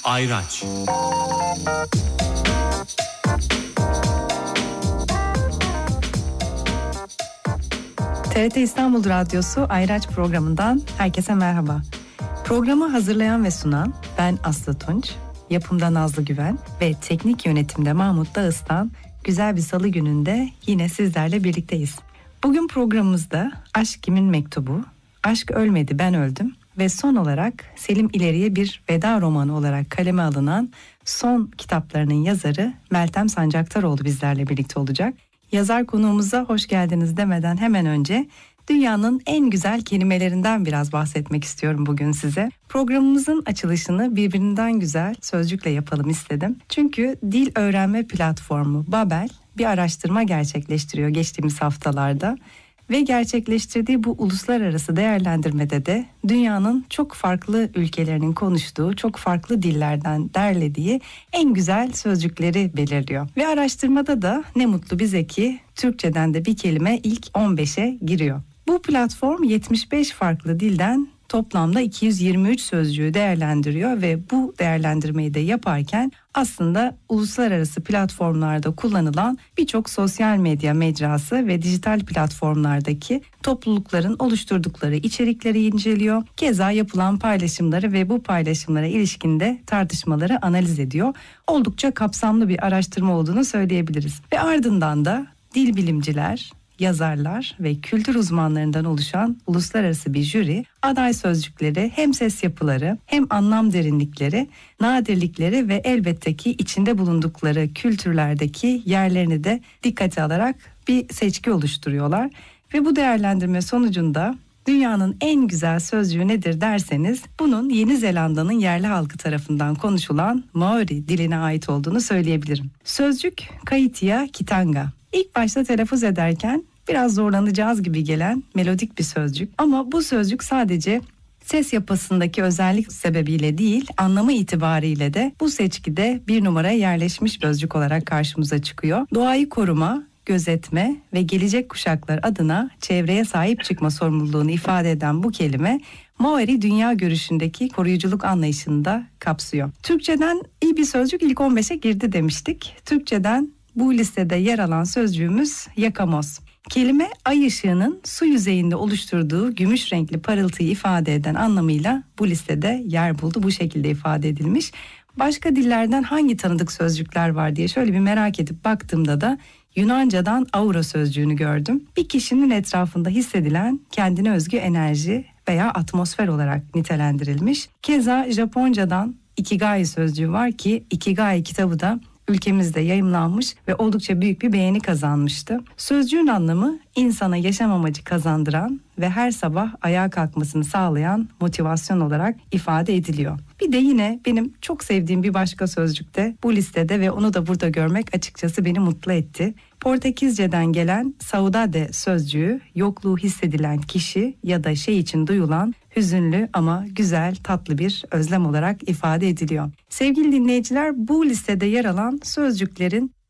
Ayraç. TRT İstanbul Radyosu Ayraç programından herkese merhaba. Programı hazırlayan ve sunan ben Aslı Tunç, yapımda Nazlı Güven ve teknik yönetimde Mahmut Dağıstan. Güzel bir salı gününde yine sizlerle birlikteyiz. Bugün programımızda Aşk Kimin Mektubu, Aşk Ölmedi Ben Öldüm ve son olarak Selim İleri'ye bir veda romanı olarak kaleme alınan son kitaplarının yazarı Meltem Sancaktaroğlu bizlerle birlikte olacak. Yazar konuğumuza hoş geldiniz demeden hemen önce dünyanın en güzel kelimelerinden biraz bahsetmek istiyorum bugün size. Programımızın açılışını birbirinden güzel sözcükle yapalım istedim. Çünkü dil öğrenme platformu Babel bir araştırma gerçekleştiriyor geçtiğimiz haftalarda. Ve gerçekleştirdiği bu uluslararası değerlendirmede de dünyanın çok farklı ülkelerinin konuştuğu, çok farklı dillerden derlediği en güzel sözcükleri belirliyor. Ve araştırmada da ne mutlu bize ki Türkçeden de bir kelime ilk 15'e giriyor. Bu platform 75 farklı dilden toplamda 223 sözcüğü değerlendiriyor ve bu değerlendirmeyi de yaparken aslında uluslararası platformlarda kullanılan birçok sosyal medya mecrası ve dijital platformlardaki toplulukların oluşturdukları içerikleri inceliyor. Keza yapılan paylaşımları ve bu paylaşımlara ilişkinde tartışmaları analiz ediyor. Oldukça kapsamlı bir araştırma olduğunu söyleyebiliriz. Ve ardından da dil bilimciler, yazarlar ve kültür uzmanlarından oluşan uluslararası bir jüri aday sözcükleri, hem ses yapıları hem anlam derinlikleri, nadirlikleri ve elbette ki içinde bulundukları kültürlerdeki yerlerini de dikkate alarak bir seçki oluşturuyorlar. Ve bu değerlendirme sonucunda dünyanın en güzel sözcüğü nedir derseniz bunun Yeni Zelanda'nın yerli halkı tarafından konuşulan Maori diline ait olduğunu söyleyebilirim. Sözcük Kaitia Kitanga. İlk başta telaffuz ederken biraz zorlanacağız gibi gelen melodik bir sözcük ama bu sözcük sadece ses yapısındaki özellik sebebiyle değil, anlamı itibariyle de bu seçkide bir numaraya yerleşmiş sözcük olarak karşımıza çıkıyor. Doğayı koruma, gözetme ve gelecek kuşaklar adına çevreye sahip çıkma sorumluluğunu ifade eden bu kelime Maori dünya görüşündeki koruyuculuk anlayışını da kapsıyor. Türkçeden iyi bir sözcük ilk 15'e girdi demiştik. Türkçeden bu listede yer alan sözcüğümüz yakamoz. Kelime ay ışığının su yüzeyinde oluşturduğu gümüş renkli parıltıyı ifade eden anlamıyla bu listede yer buldu. Bu şekilde ifade edilmiş. Başka dillerden hangi tanıdık sözcükler var diye şöyle bir merak edip baktığımda da Yunanca'dan aura sözcüğünü gördüm. Bir kişinin etrafında hissedilen kendine özgü enerji veya atmosfer olarak nitelendirilmiş. Keza Japonca'dan ikigai sözcüğü var ki ikigai kitabı da ülkemizde yayımlanmış ve oldukça büyük bir beğeni kazanmıştı. Sözcüğün anlamı insana yaşam amacı kazandıran ve her sabah ayağa kalkmasını sağlayan motivasyon olarak ifade ediliyor. Bir de yine benim çok sevdiğim bir başka sözcük de bu listede ve onu da burada görmek açıkçası beni mutlu etti. Portekizce'den gelen saudade sözcüğü yokluğu hissedilen kişi ya da şey için duyulan hüzünlü ama güzel, tatlı bir özlem olarak ifade ediliyor. Sevgili dinleyiciler, bu listede yer alan sözcüklerin